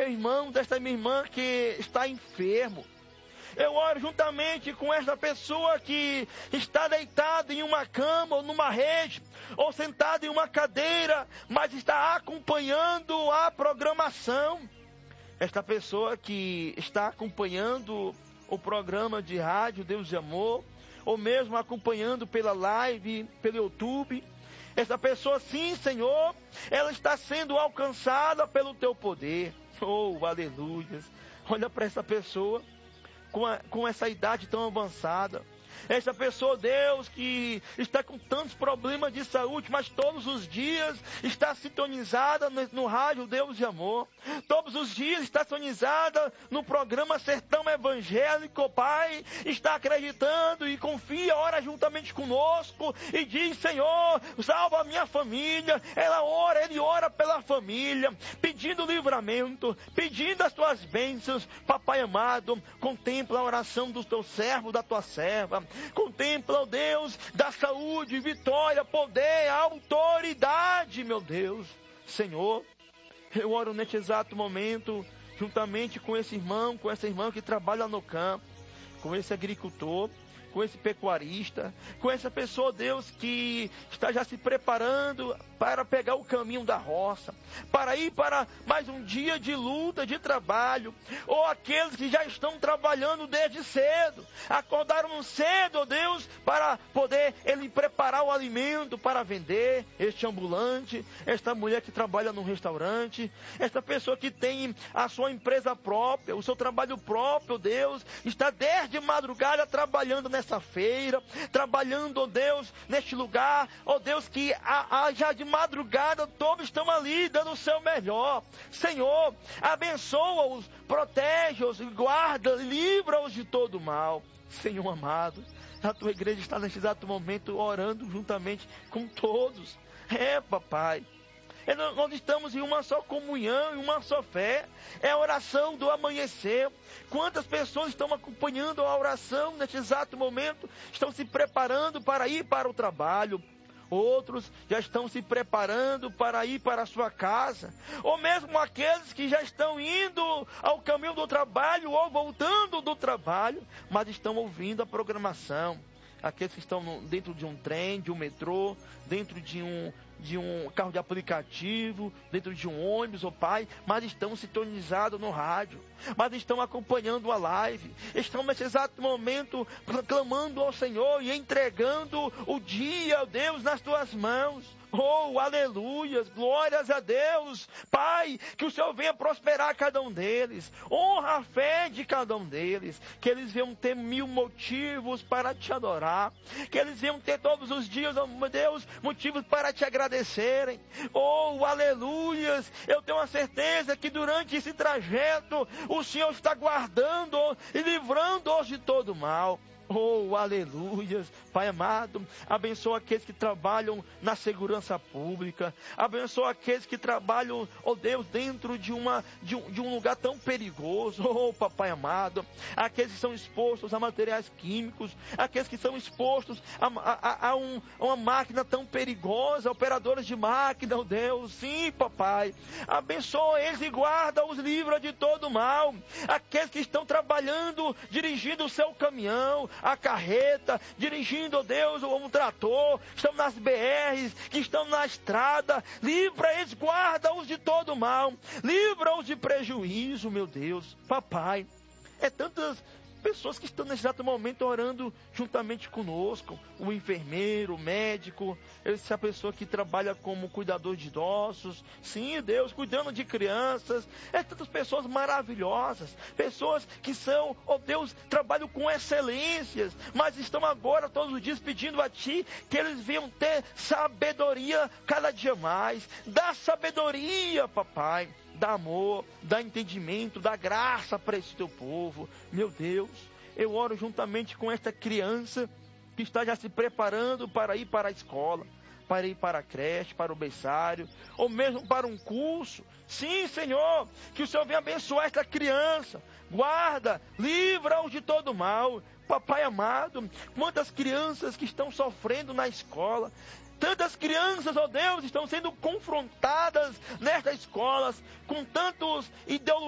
irmão, desta minha irmã que está enfermo. Eu oro juntamente com esta pessoa que está deitada em uma cama ou numa rede, ou sentada em uma cadeira, mas está acompanhando a programação. Esta pessoa que está acompanhando o programa de rádio Deus de Amor, ou mesmo acompanhando pela live, pelo YouTube. Essa pessoa, sim, Senhor, ela está sendo alcançada pelo Teu poder. Oh, aleluia. Olha para essa pessoa com essa idade tão avançada. Essa pessoa, Deus, que está com tantos problemas de saúde, mas todos os dias está sintonizada no rádio Deus de Amor. Todos os dias está sintonizada no programa Sertão Evangélico, Pai. Está acreditando e confia, ora juntamente conosco e diz: Senhor, salva a minha família. Ele ora pela família, pedindo livramento, pedindo as tuas bênçãos. Papai amado, contempla a oração do teu servo, da tua serva. Contempla, ó Deus, da saúde, vitória, poder, autoridade, meu Deus. Senhor, eu oro neste exato momento, juntamente com esse irmão, com essa irmã que trabalha no campo, com esse agricultor, com esse pecuarista, com essa pessoa, Deus, que está já se preparando para pegar o caminho da roça, para ir para mais um dia de luta, de trabalho, ou aqueles que já estão trabalhando desde cedo, acordaram cedo, ó Deus, para poder ele preparar o alimento para vender, este ambulante, esta mulher que trabalha num restaurante, esta pessoa que tem a sua empresa própria, o seu trabalho próprio, Deus, está desde madrugada trabalhando nessa feira, trabalhando, ó Deus, neste lugar, ó Deus, que já de madrugada todos estão ali dando o seu melhor. Senhor, abençoa-os, protege-os, guarda, livra-os de todo mal. Senhor amado, a tua igreja está neste exato momento orando juntamente com todos. Papai, nós estamos em uma só comunhão, em uma só fé. É a oração do amanhecer. Quantas pessoas estão acompanhando a oração neste exato momento? Estão se preparando para ir para o trabalho. Outros já estão se preparando para ir para a sua casa. Ou mesmo aqueles que já estão indo ao caminho do trabalho ou voltando do trabalho, mas estão ouvindo a programação. Aqueles que estão dentro de um trem, de um metrô, dentro de um carro de aplicativo, dentro de um ônibus, ó Pai, mas estão sintonizados no rádio, mas estão acompanhando a live, estão nesse exato momento clamando ao Senhor e entregando o dia, ó Deus, nas tuas mãos. Oh, aleluias, glórias a Deus. Pai, que o Senhor venha prosperar cada um deles. Honra a fé de cada um deles. Que eles venham ter 1000 motivos para te adorar. Que eles venham ter todos os dias, oh meu Deus, motivos para te agradecerem. Oh, aleluias. Eu tenho a certeza que durante esse trajeto o Senhor está guardando e livrando-os de todo mal. Oh, aleluias, Pai amado, abençoa aqueles que trabalham na segurança pública, abençoa aqueles que trabalham, oh Deus, dentro de um lugar tão perigoso, oh Papai amado, aqueles que são expostos a materiais químicos, aqueles que são expostos a uma máquina tão perigosa, operadores de máquina, oh Deus, sim Papai, abençoa eles e guarda-os, livra de todo mal, aqueles que estão trabalhando, dirigindo o seu caminhão, a carreta, dirigindo, ó Deus, um trator, estão nas BRs, que estão na estrada, livra eles, guarda-os de todo mal, livra-os de prejuízo, meu Deus, Papai, é tantas pessoas que estão nesse exato momento orando juntamente conosco, o enfermeiro, o médico, essa pessoa que trabalha como cuidador de idosos, sim, Deus, cuidando de crianças, tantas pessoas maravilhosas, pessoas que são, ó Deus, trabalham com excelências, mas estão agora todos os dias pedindo a Ti que eles venham ter sabedoria cada dia mais, dá sabedoria, Papai, dá amor, dá entendimento, dá graça para esse teu povo. Meu Deus, eu oro juntamente com esta criança que está já se preparando para ir para a escola, para ir para a creche, para o berçário, ou mesmo para um curso. Sim, Senhor, que o Senhor venha abençoar esta criança, guarda, livra-os de todo mal. Papai amado, quantas crianças que estão sofrendo na escola, tantas crianças, ó Deus, estão sendo confrontadas nestas escolas com tantos ideologias